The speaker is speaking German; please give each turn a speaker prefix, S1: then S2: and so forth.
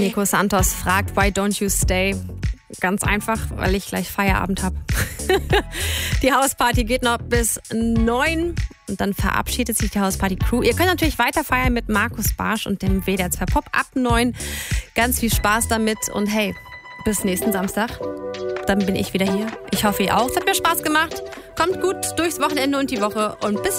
S1: Nico Santos fragt, why don't you stay? Ganz einfach, weil ich gleich Feierabend habe. Die Hausparty geht noch bis 9 und dann verabschiedet sich die Hausparty-Crew. Ihr könnt natürlich weiter feiern mit Markus Barsch und dem WDR 2 Pop ab 9. Ganz viel Spaß damit und hey, bis nächsten Samstag. Dann bin ich wieder hier. Ich hoffe, ihr auch. Es hat mir Spaß gemacht. Kommt gut durchs Wochenende und die Woche und bis